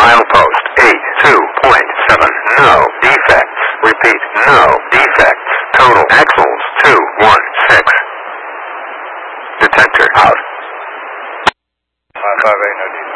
Milepost 82.7. No defects. Repeat, no defects. Total axles 216. Detector out. 558, no defects.